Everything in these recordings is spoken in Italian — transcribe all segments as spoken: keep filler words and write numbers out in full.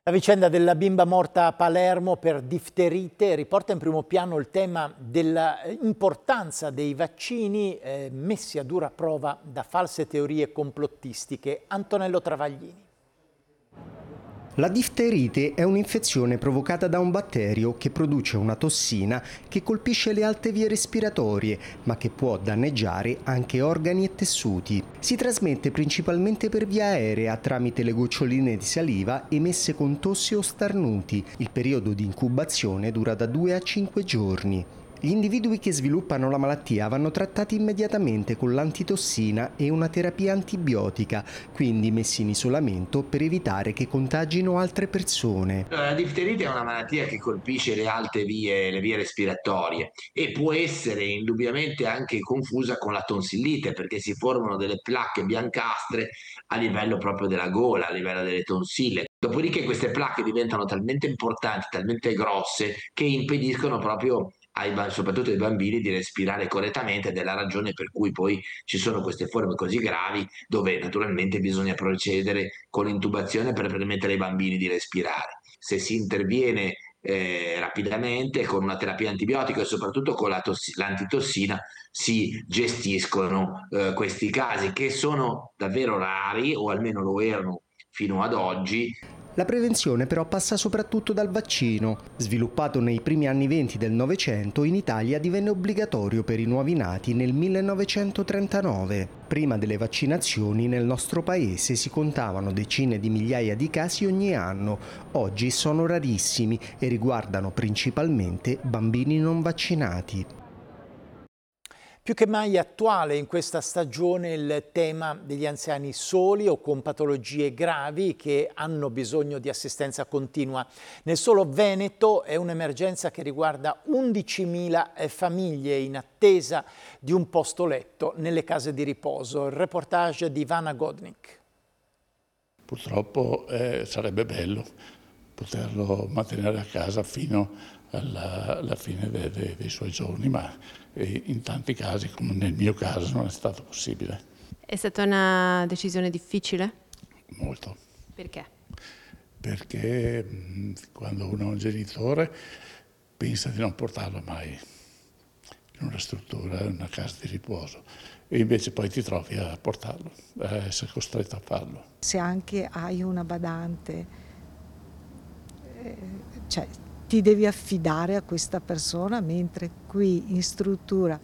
La vicenda della bimba morta a Palermo per difterite riporta in primo piano il tema dell'importanza dei vaccini eh, messi a dura prova da false teorie complottistiche. Antonello Travaglini. La difterite è un'infezione provocata da un batterio che produce una tossina che colpisce le alte vie respiratorie, ma che può danneggiare anche organi e tessuti. Si trasmette principalmente per via aerea tramite le goccioline di saliva emesse con tosse o starnuti. Il periodo di incubazione dura da due a cinque giorni. Gli individui che sviluppano la malattia vanno trattati immediatamente con l'antitossina e una terapia antibiotica, quindi messi in isolamento per evitare che contagino altre persone. La difterite è una malattia che colpisce le alte vie, le vie respiratorie e può essere indubbiamente anche confusa con la tonsillite, perché si formano delle placche biancastre a livello proprio della gola, a livello delle tonsille. Dopodiché queste placche diventano talmente importanti, talmente grosse, che impediscono proprio ai, soprattutto ai bambini di respirare correttamente, ed è la ragione per cui poi ci sono queste forme così gravi dove naturalmente bisogna procedere con l'intubazione per permettere ai bambini di respirare. Se si interviene eh, rapidamente con una terapia antibiotica e soprattutto con la l'antitossina si gestiscono eh, questi casi, che sono davvero rari, o almeno lo erano fino ad oggi. La prevenzione però passa soprattutto dal vaccino. Sviluppato nei primi anni venti del Novecento, in Italia divenne obbligatorio per i nuovi nati nel millenovecentotrentanove. Prima delle vaccinazioni nel nostro paese si contavano decine di migliaia di casi ogni anno. Oggi sono rarissimi e riguardano principalmente bambini non vaccinati. Più che mai attuale in questa stagione il tema degli anziani soli o con patologie gravi che hanno bisogno di assistenza continua. Nel solo Veneto è un'emergenza che riguarda undicimila famiglie in attesa di un posto letto nelle case di riposo. Il reportage di Ivana Godnik. Purtroppo eh, sarebbe bello poterlo mantenere a casa fino alla, alla fine de, de, dei suoi giorni, ma in tanti casi, come nel mio caso, non è stato possibile. È stata una decisione difficile? Molto. Perché? Perché mh, quando uno è un genitore pensa di non portarlo mai in una struttura, in una casa di riposo, e invece poi ti trovi a portarlo, a essere costretto a farlo. Se anche hai una badante, eh, cioè ti devi affidare a questa persona, mentre qui in struttura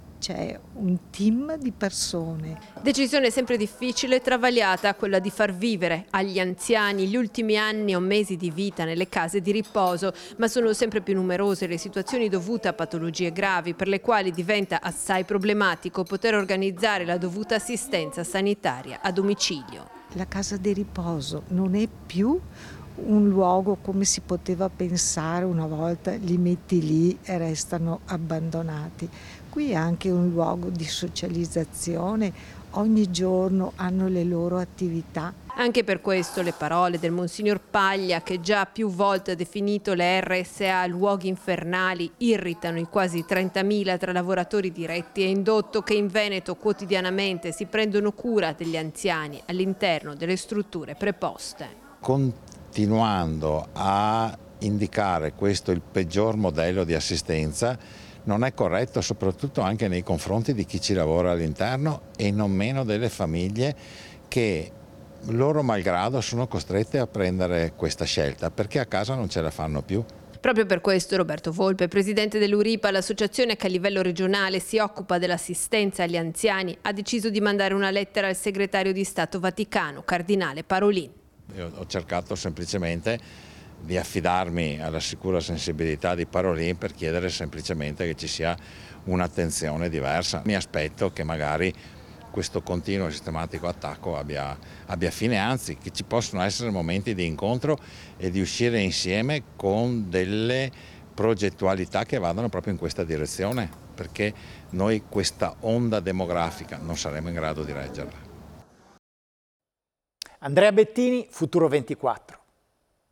c'è un team di persone. Decisione sempre difficile e travagliata, quella di far vivere agli anziani gli ultimi anni o mesi di vita nelle case di riposo, ma sono sempre più numerose le situazioni dovute a patologie gravi per le quali diventa assai problematico poter organizzare la dovuta assistenza sanitaria a domicilio. La casa di riposo non è più un luogo come si poteva pensare una volta, li metti lì e restano abbandonati. Qui è anche un luogo di socializzazione, ogni giorno hanno le loro attività. Anche per questo le parole del Monsignor Paglia, che già più volte ha definito le R S A luoghi infernali, irritano i quasi trentamila tra lavoratori diretti e indotto che in Veneto quotidianamente si prendono cura degli anziani all'interno delle strutture preposte. Continuando a indicare questo il peggior modello di assistenza, non è corretto, soprattutto anche nei confronti di chi ci lavora all'interno e non meno delle famiglie che loro malgrado sono costrette a prendere questa scelta perché a casa non ce la fanno più. Proprio per questo Roberto Volpe, presidente dell'Uripa, l'associazione che a livello regionale si occupa dell'assistenza agli anziani, ha deciso di mandare una lettera al segretario di Stato Vaticano, Cardinale Parolin. Io ho cercato semplicemente di affidarmi alla sicura sensibilità di Parolin per chiedere semplicemente che ci sia un'attenzione diversa. Mi aspetto che magari questo continuo e sistematico attacco abbia, abbia fine, anzi che ci possano essere momenti di incontro e di uscire insieme con delle progettualità che vadano proprio in questa direzione, perché noi questa onda demografica non saremo in grado di reggerla. Andrea Bettini, Futuro ventiquattro.